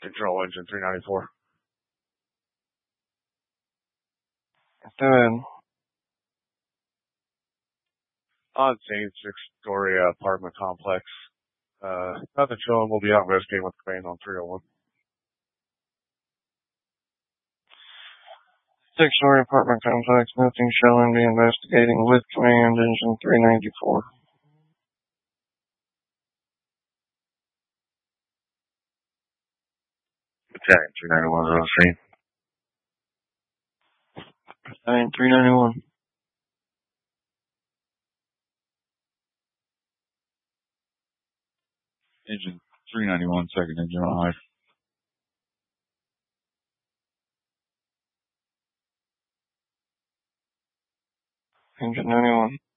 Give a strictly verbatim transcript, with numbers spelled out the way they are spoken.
Control engine three ninety-four. Good. On scene, six-story uh, apartment complex. Uh, nothing showing. We'll be out investigating with command on three oh one. Six-story apartment complex, nothing showing, be investigating with command, engine three ninety-four. Battalion three ninety-one is on scene. Battalion three ninety-one. Engine three ninety-one, second engine on high. Engine ninety-one.